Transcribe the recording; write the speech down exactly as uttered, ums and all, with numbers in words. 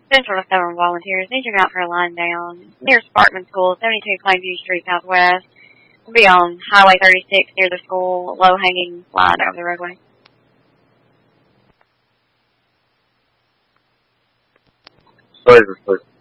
Central to Southern Volunteers. Need you out for a line down near Sparkman School, seventy-two Plainview Street Southwest. We'll be on Highway thirty-six near the school, low-hanging line over the roadway. Sorry, please.